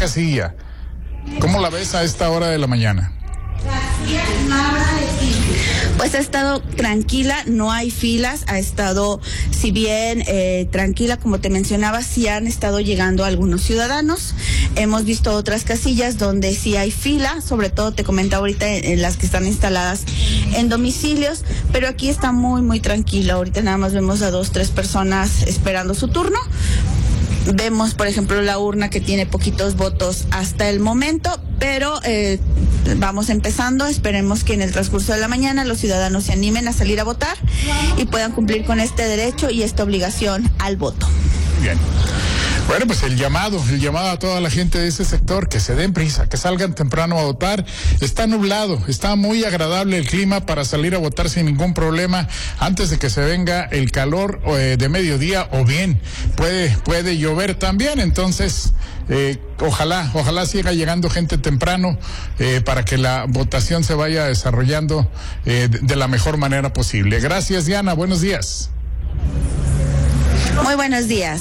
casilla. ¿Cómo la ves a esta hora de la mañana? Pues ha estado tranquila, no hay filas, ha estado, si bien tranquila, como te mencionaba, sí han estado llegando algunos ciudadanos. Hemos visto otras casillas donde sí hay fila, sobre todo te comentaba ahorita en las que están instaladas en domicilios, pero aquí está muy, muy tranquilo. Ahorita nada más vemos a 2, 3 personas esperando su turno. Vemos, por ejemplo, la urna que tiene poquitos votos hasta el momento, pero vamos empezando. Esperemos que en el transcurso de la mañana los ciudadanos se animen a salir a votar y puedan cumplir con este derecho y esta obligación al voto. Bien. Bueno, pues el llamado a toda la gente de ese sector, que se den prisa, que salgan temprano a votar. Está nublado, está muy agradable el clima para salir a votar sin ningún problema antes de que se venga el calor de mediodía, o bien puede llover también. Entonces, ojalá siga llegando gente temprano para que la votación se vaya desarrollando de la mejor manera posible. Gracias, Diana, buenos días. Muy buenos días.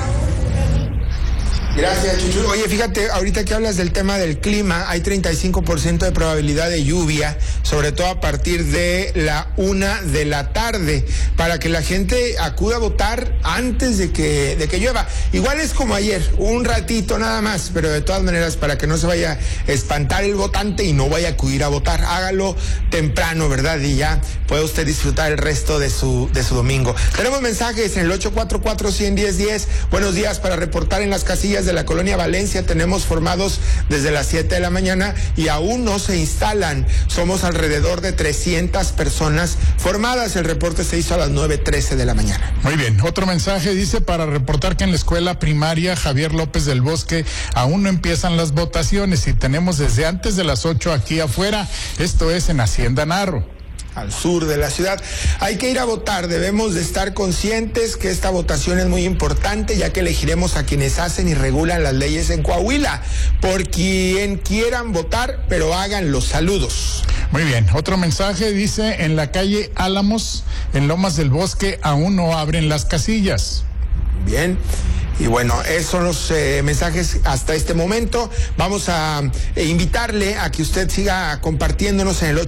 Gracias, Chuchu. Oye, fíjate, ahorita que hablas del tema del clima, hay 35% de probabilidad de lluvia, sobre todo a partir de la 1 de la tarde, para que la gente acuda a votar antes de que llueva. Igual es como ayer, un ratito nada más, pero de todas maneras, para que no se vaya a espantar el votante y no vaya a acudir a votar, hágalo temprano, ¿verdad? Y ya puede usted disfrutar el resto de su domingo. Tenemos mensajes en el 844-110-10. Buenos días, para reportar en las casillas de la colonia Valencia. Tenemos formados desde las 7 de la mañana y aún no se instalan. Somos alrededor de 300 personas formadas. El reporte se hizo a las 9:13 de la mañana. Muy bien. Otro mensaje dice, para reportar que en la escuela primaria Javier López del Bosque aún no empiezan las votaciones y tenemos desde antes de las 8 aquí afuera. Esto es en Hacienda Narro, al sur de la ciudad. Hay que ir a votar, debemos de estar conscientes que esta votación es muy importante, ya que elegiremos a quienes hacen y regulan las leyes en Coahuila. Por quien quieran votar, pero hagan los saludos. Muy bien, otro mensaje dice, en la calle Álamos, en Lomas del Bosque, aún no abren las casillas. Bien. Y bueno, esos son los mensajes hasta este momento. Vamos a invitarle a que usted siga compartiéndonos en el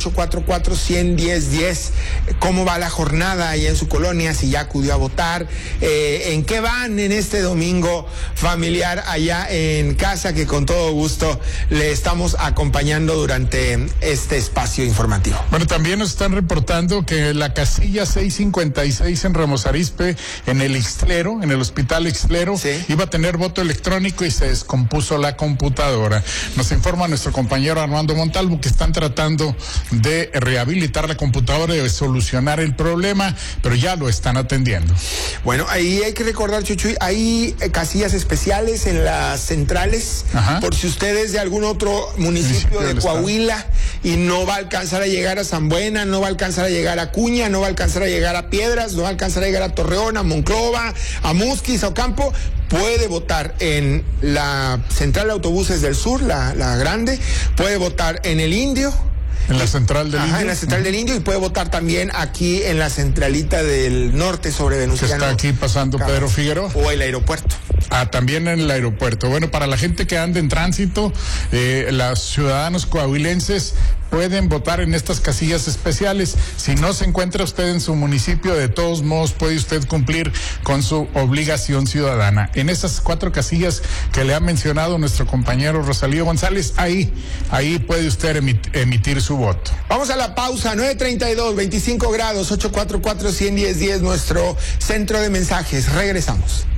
844-110-10 cómo va la jornada ahí en su colonia, si ya acudió a votar, en qué van en este domingo familiar allá en casa, que con todo gusto le estamos acompañando durante este espacio informativo. Bueno, también nos están reportando que la casilla 656 en Ramos Arizpe, en el Ixtlero, en el Hospital Ixtlero, sí, iba a tener voto electrónico y se descompuso la computadora. Nos informa nuestro compañero Armando Montalvo que están tratando de rehabilitar la computadora y de solucionar el problema, pero ya lo están atendiendo. Bueno, ahí hay que recordar, Chuchuy, hay casillas especiales en las centrales. Ajá. Por si usted es de algún otro municipio de Coahuila y no va a alcanzar a llegar a San Buena, no va a alcanzar a llegar a Acuña, no va a alcanzar a llegar a Piedras, no va a alcanzar a llegar a Torreón, a Monclova, a Musquis, a Ocampo, puede votar en la central de autobuses del sur, la grande, puede votar en el Indio. En la central del Indio. En la central del Indio, y puede votar también aquí en la centralita del norte sobre Venustiano. Que está aquí pasando Pedro Figueroa. O el aeropuerto. También en el aeropuerto. Bueno, para la gente que anda en tránsito, los ciudadanos coahuilenses pueden votar en estas casillas especiales. Si no se encuentra usted en su municipio, de todos modos puede usted cumplir con su obligación ciudadana. En esas 4 casillas que le ha mencionado nuestro compañero Rosalío González, ahí puede usted emitir su voto. Vamos a la pausa, 9:32, 25 grados, 844-110-10, nuestro centro de mensajes. Regresamos.